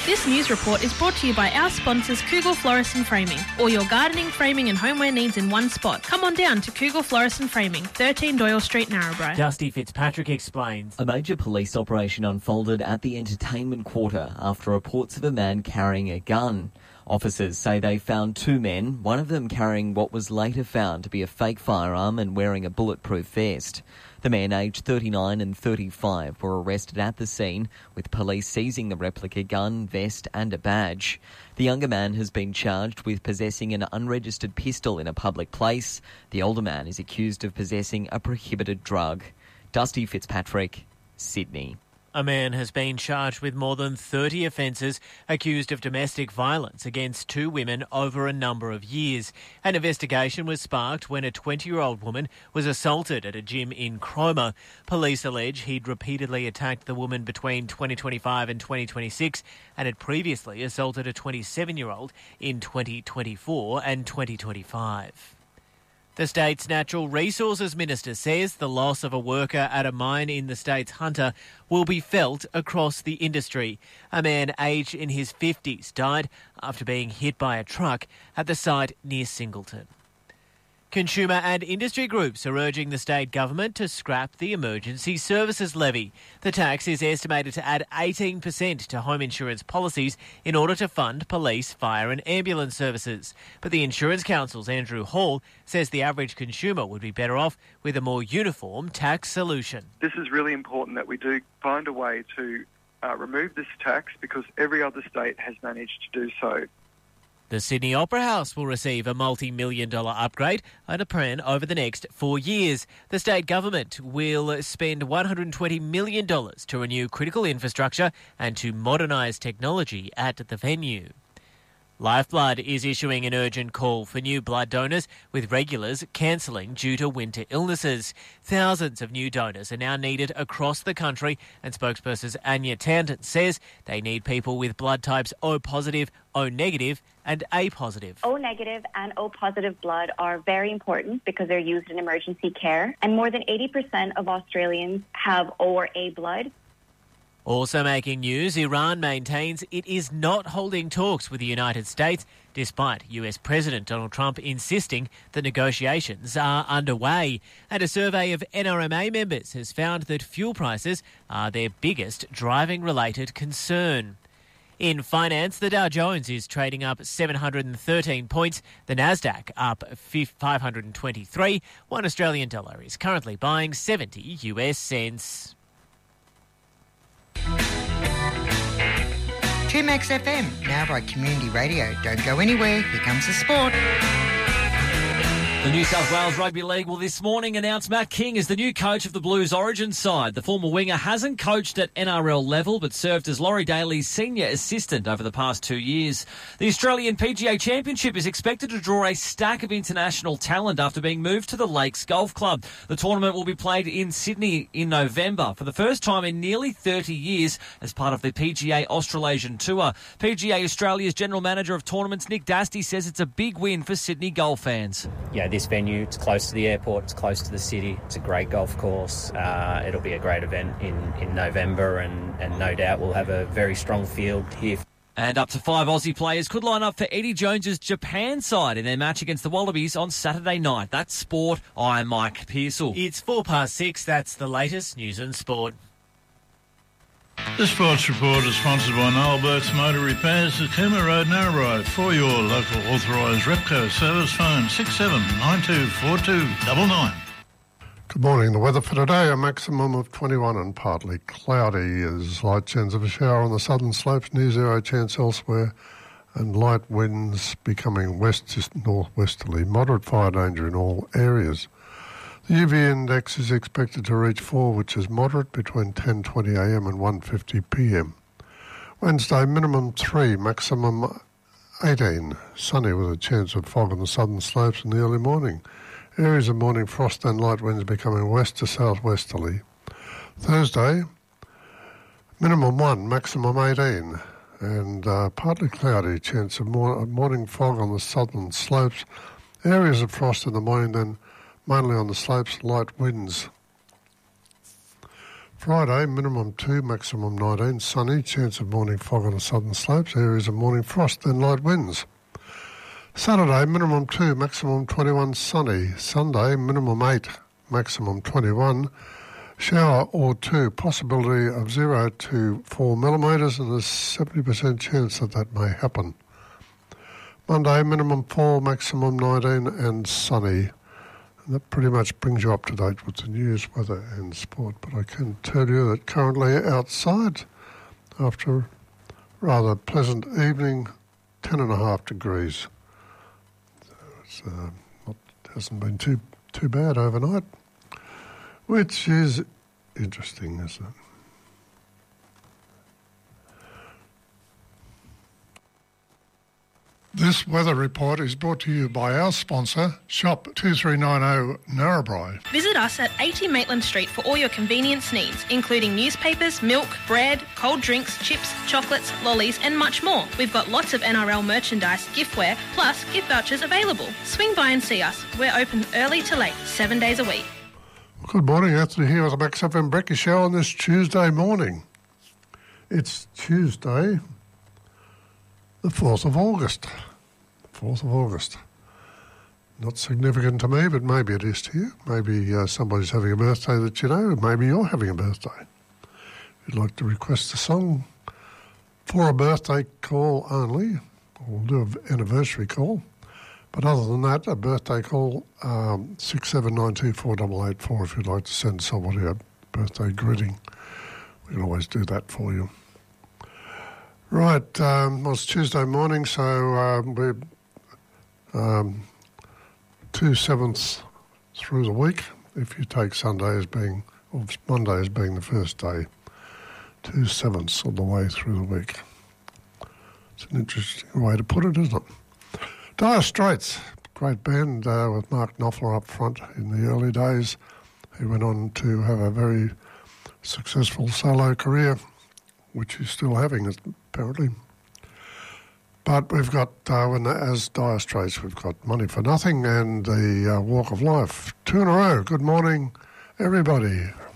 This news report is brought to you by our sponsors Kugel Florist and Framing. All your gardening, framing and homeware needs in one spot. Come on down to Kugel Florist and Framing, 13 Doyle Street, Narrabri. Dusty Fitzpatrick explains. A major police operation unfolded at the entertainment quarter after reports of a man carrying a gun. Officers say they found two men, one of them carrying what was later found to be a fake firearm and wearing a bulletproof vest. The men, aged 39 and 35, were arrested at the scene, with police seizing the replica gun, vest and a badge. The younger man has been charged with possessing an unregistered pistol in a public place. The older man is accused of possessing a prohibited drug. Dusty Fitzpatrick, Sydney. A man has been charged with more than 30 offences accused of domestic violence against two women over a number of years. An investigation was sparked when a 20-year-old woman was assaulted at a gym in Cromer. Police allege he'd repeatedly attacked the woman between 2025 and 2026 and had previously assaulted a 27-year-old in 2024 and 2025. The state's Natural Resources Minister says the loss of a worker at a mine in the state's Hunter will be felt across the industry. A man aged in his 50s died after being hit by a truck at the site near Singleton. Consumer and industry groups are urging the state government to scrap the emergency services levy. The tax is estimated to add 18% to home insurance policies in order to fund police, fire and ambulance services. But the Insurance Council's Andrew Hall says the average consumer would be better off with a more uniform tax solution. This is really important that we do find a way to remove this tax because every other state has managed to do so. The Sydney Opera House will receive a multi-million-dollar upgrade and a plan over the next 4 years. The state government will spend $120 million to renew critical infrastructure and to modernise technology at the venue. Lifeblood is issuing an urgent call for new blood donors, with regulars cancelling due to winter illnesses. Thousands of new donors are now needed across the country, and spokesperson Anya Tandon says they need people with blood types O positive, O negative and A positive. O negative and O positive blood are very important because they're used in emergency care, and more than 80% of Australians have O or A blood. Also making news, Iran maintains it is not holding talks with the United States, despite US President Donald Trump insisting that negotiations are underway. And a survey of NRMA members has found that fuel prices are their biggest driving-related concern. In finance, the Dow Jones is trading up 713 points, the Nasdaq up 523. One Australian dollar is currently buying 70 US cents. 2Max FM, Narrabri Community Radio. Don't go anywhere, here comes the sport. The New South Wales Rugby League will this morning announce Matt King as the new coach of the Blues Origin side. The former winger hasn't coached at NRL level but served as Laurie Daly's senior assistant over the past 2 years. The Australian PGA Championship is expected to draw a stack of international talent after being moved to the Lakes Golf Club. The tournament will be played in Sydney in November for the first time in nearly 30 years as part of the PGA Australasian Tour. PGA Australia's General Manager of Tournaments, Nick Dasty, says it's a big win for Sydney golf fans. Yeah, this venue, it's close to the airport, it's close to the city, it's a great golf course. It'll be a great event in November and no doubt we'll have a very strong field here. And up to 5 Aussie players could line up for Eddie Jones's Japan side in their match against the Wallabies on Saturday night. That's sport. I'm Mike Pearsall. It's 6:04. That's the latest news and sport. The Sports Report is sponsored by Noel Burke's Motor Repairs at Cooma Road, Narrabri. For your local authorised Repco service, phone 67924299. Good morning. The weather for today, a maximum of 21 and partly cloudy. There's light chance of a shower on the southern slopes, near zero chance elsewhere, and light winds becoming west to northwesterly. Moderate fire danger in all areas. The UV index is expected to reach 4, which is moderate, between 10:20am and 1:50pm. Wednesday, minimum 3, maximum 18. Sunny with a chance of fog on the southern slopes in the early morning. Areas of morning frost and light winds becoming west to southwesterly. Thursday, minimum 1, maximum 18. And partly cloudy, chance of morning fog on the southern slopes. Areas of frost in the morning, then mainly on the slopes, light winds. Friday, minimum 2, maximum 19, sunny, chance of morning fog on the southern slopes, areas of morning frost, then light winds. Saturday, minimum 2, maximum 21, sunny. Sunday, minimum 8, maximum 21, shower or 2, possibility of 0 to 4 millimetres, and there's 70% chance that may happen. Monday, minimum 4, maximum 19 and sunny. And that pretty much brings you up to date with the news, weather and sport. But I can tell you that currently outside, after a rather pleasant evening, 10.5 degrees. So it hasn't been too bad overnight, which is interesting, isn't it? This weather report is brought to you by our sponsor, Shop 2390 Narrabri. Visit us at 80 Maitland Street for all your convenience needs, including newspapers, milk, bread, cold drinks, chips, chocolates, lollies and much more. We've got lots of NRL merchandise, giftware, plus gift vouchers available. Swing by and see us. We're open early to late, 7 days a week. Good morning, Anthony here with the Max FM Breakfast Show on this Tuesday morning. It's Tuesday, the 4th of August. 4th of August. Not significant to me, but maybe it is to you. Maybe somebody's having a birthday that you know. Maybe you're having a birthday. If you'd like to request a song for a birthday call only, we'll do an anniversary call. But other than that, a birthday call, 67924884 if you'd like to send somebody a birthday greeting. We can always do that for you. Right, well, it's Tuesday morning, so we're 2/7 through the week, if you take Sunday as being, or Monday as being the first day. 2/7 of the way through the week. It's an interesting way to put it, isn't it? Dire Straits, great band with Mark Knopfler up front in the early days. He went on to have a very successful solo career, which he's still having, apparently. But we've got, as Dire Straits, we've got Money for Nothing and the Walk of Life. 2 in a row. Good morning, everybody.